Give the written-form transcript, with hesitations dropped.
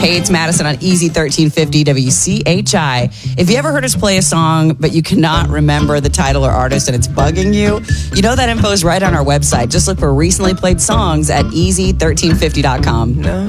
Hey, it's Madison on Easy 1350 WCHI. If you ever heard us play a song, but you cannot remember the title or artist and it's bugging you, you know that info is right on our website. Just look for recently played songs at easy1350.com. No.